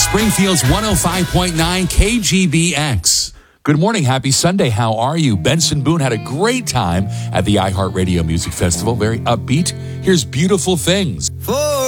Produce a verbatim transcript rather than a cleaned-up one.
Springfield's one oh five point nine K G B X. Good morning. Happy Sunday. How are you? Benson Boone had a great time at the iHeartRadio Music Festival. Very upbeat. Here's Beautiful Things. For